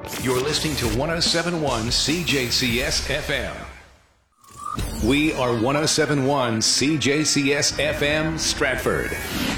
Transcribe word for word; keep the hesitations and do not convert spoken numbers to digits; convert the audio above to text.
You're listening to one oh seven point one C J C S F M. We are one oh seven point one C J C S F M Stratford.